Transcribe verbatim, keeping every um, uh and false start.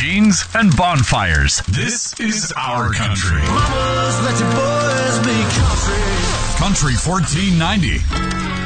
machines, and bonfires. This is our country. Mamas, let your boys be country. Country fourteen ninety.